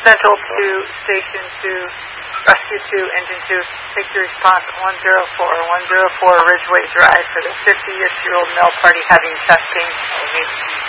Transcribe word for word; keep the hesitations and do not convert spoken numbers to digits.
Central two, Station two, Rescue two, Engine two, take your response at one zero four, one zero four Ridgeway Drive for the fiftieth year old Mel Party having testing.